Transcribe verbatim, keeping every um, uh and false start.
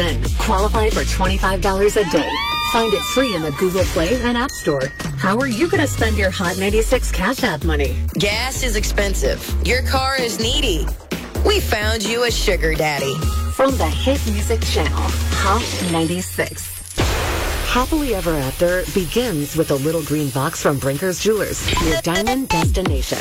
Qualify for twenty-five dollars a day. Find it free in the Google Play and App Store. How are you going to spend your Hot ninety-six Cash App money? Gas is expensive. Your car is needy. We found you a sugar daddy. From the hit music channel, Hot ninety-six. Happily Ever After begins with a little green box from Brinker's Jewelers, your diamond destination.